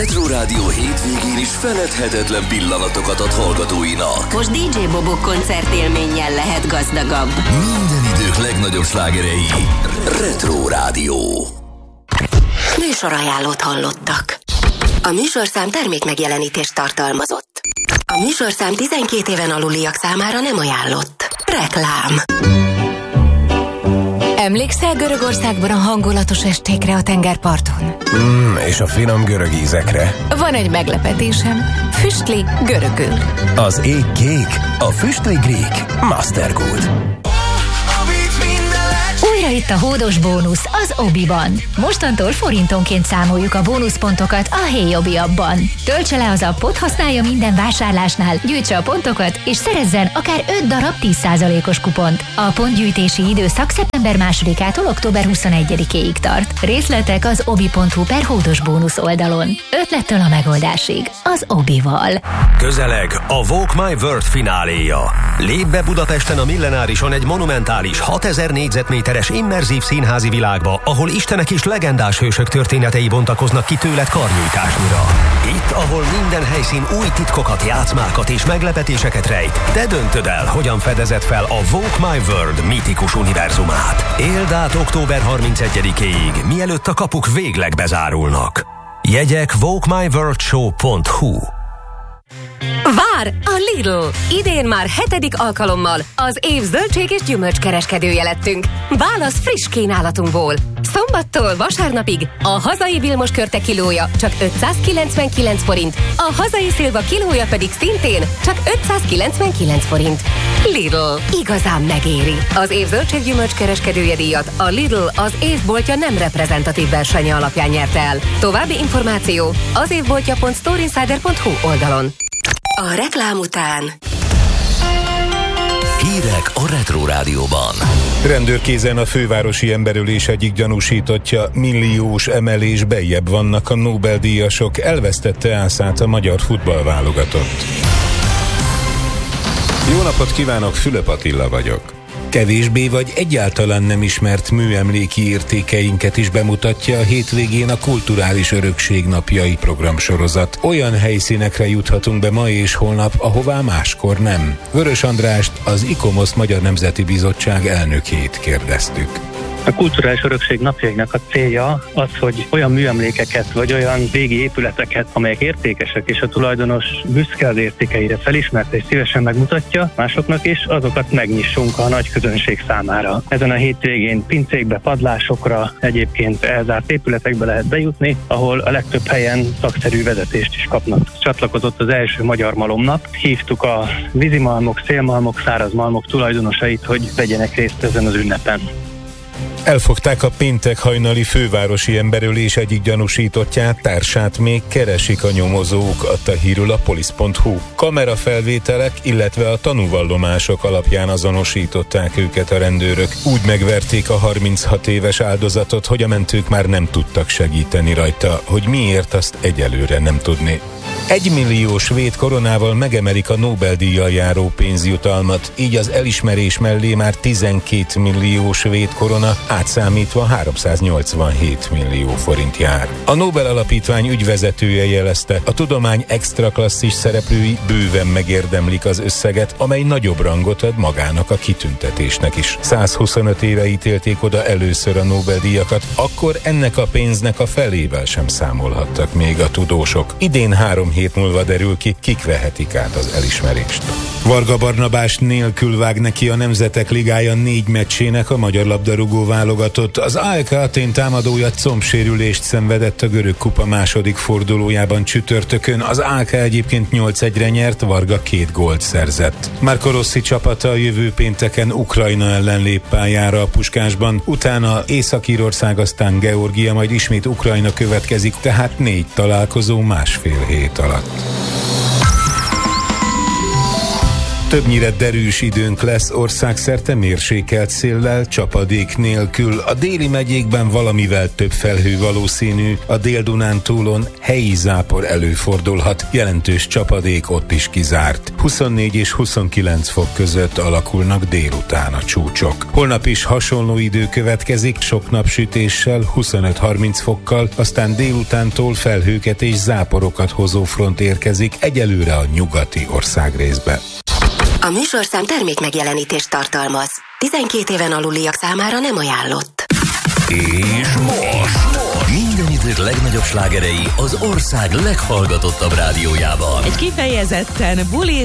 Retro Rádió hétvégén is feledhetetlen pillanatokat ad hallgatóinak. Most DJ Bobok koncertélménnyel lehet gazdagabb. Minden idők legnagyobb slágerei. Retro Rádió. Műsorajánlót hallottak. A műsorszám termékmegjelenítést tartalmazott. A műsorszám 12 éven aluliak számára nem ajánlott. Reklám. Emlékszel Görögországban a hangulatos estékre a tengerparton? És a finom görög ízekre. Van egy meglepetésem. Füstli görögül. Az ég kék, a füstli grík. Mastergold. Újra itt a hódos bónusz az Obiban. Mostantól forintonként számoljuk a bónuszpontokat a Hey Obi appban. Töltse le az appot, használja minden vásárlásnál, gyűjtse a pontokat, és szerezzen akár 5 darab 10%-os kupont. A pontgyűjtési időszak szeptember 2-ától október 21-ig tart. Részletek az obi.hu/hódos bónusz oldalon. Ötlettől a megoldásig. Az Obival. Közeleg a Walk My World fináléja. Lép be Budapesten a Millenárison egy monumentális 6000 négyzetméteres immerzív színházi világba, ahol istenek és legendás hősök történetei bontakoznak ki tőled karnyújtásnyira. Itt, ahol minden helyszín új titkokat, játszmákat és meglepetéseket rejt, te döntöd el, hogyan fedezed fel a Walk My World mítikus univerzumát. Éld át október 31-éig, mielőtt a kapuk végleg bezárulnak. Jegyek walkmyworldshow.hu. Vár a Lidl! Idén már 7. alkalommal az év zöldség és gyümölcskereskedője lettünk. Válasz friss kínálatunkból. Szombattól vasárnapig a hazai Vilmos körte kilója csak 599 forint, a hazai szilva kilója pedig szintén csak 599 forint. Lidl, igazán megéri. Az év zöldség gyümölcskereskedője díjat a Lidl az évboltja nem reprezentatív versenye alapján nyerte el. További információ az évboltja.storeinsider.hu oldalon. A reklám után Hírek a Retro Rádióban. Rendőrkézen a fővárosi emberölés egyik gyanúsítottja, milliós emelés bejjebb vannak a Nobel-díjasok, elvesztette ászát a magyar futballválogatott. Jó napot kívánok, Fülöp Attila vagyok. Kevésbé vagy egyáltalán nem ismert műemléki értékeinket is bemutatja a hétvégén a Kulturális Örökség napjai programsorozat. Olyan helyszínekre juthatunk be ma és holnap, ahová máskor nem. Vörös Andrást, az ICOMOS Magyar Nemzeti Bizottság elnökét kérdeztük. A Kulturális Örökség napjainak a célja az, hogy olyan műemlékeket, vagy olyan régi épületeket, amelyek értékesek, és a tulajdonos büszke az értékeire, felismerte és szívesen megmutatja másoknak is, azokat megnyissunk a nagy közönség számára. Ezen a hétvégén pincékbe, padlásokra, egyébként elzárt épületekbe lehet bejutni, ahol a legtöbb helyen szakszerű vezetést is kapnak. Csatlakozott az első Magyar Malomnap. Hívtuk a vízimalmok, szélmalmok, szárazmalmok tulajdonosait, hogy vegyenek részt ezen az ünnepen. Elfogták a péntek hajnali fővárosi emberölés egyik gyanúsítottját, társát még keresik a nyomozók, adta hírül a polisz.hu. Kamerafelvételek, illetve a tanúvallomások alapján azonosították őket a rendőrök. Úgy megverték a 36 éves áldozatot, hogy a mentők már nem tudtak segíteni rajta, hogy miért, azt egyelőre nem tudni. 1 millió svéd koronával megemelik a Nobel-díjjal járó pénzjutalmat, így az elismerés mellé már 12 millió svéd korona, átszámítva 387 millió forint jár. A Nobel Alapítvány ügyvezetője jelezte, a tudomány extraklasszis szereplői bőven megérdemlik az összeget, amely nagyobb rangot ad magának a kitüntetésnek is. 125 éve ítélték oda először a Nobel-díjakat, akkor ennek a pénznek a felével sem számolhattak még a tudósok. Idén 3 hét múlva derül ki, kik vehetik át az elismerést. Varga Barnabás nélkül vág neki a Nemzetek Ligája 4 meccsének a magyar labdarúgó válogatott. Az AEK Athén támadója combsérülést szenvedett a görög kupa második fordulójában csütörtökön. Az AEK egyébként 8-1-re nyert, Varga 2 gólt szerzett. Marco Rossi csapata a jövő pénteken Ukrajna ellen lép pályára a Puskásban, utána Észak-Írország, aztán Georgia, majd ismét Ukrajna következik, tehát 4 találkozó másfél hét alatt. Többnyire derűs időnk lesz, országszerte mérsékelt széllel, csapadék nélkül. A déli megyékben valamivel több felhő valószínű, a Dél-Dunántúlon helyi zápor előfordulhat, jelentős csapadék ott is kizárt. 24 és 29 fok között alakulnak délután a csúcsok. Holnap is hasonló idő következik, sok napsütéssel, 25-30 fokkal, aztán délutántól felhőket és záporokat hozó front érkezik egyelőre a nyugati országrészbe. A műsorszám termék megjelenítést tartalmaz. 12 éven aluliak számára nem ajánlott. És most minden idők legnagyobb slágerei az ország leghallgatottabb rádiójában. Egy kifejezetten bulis,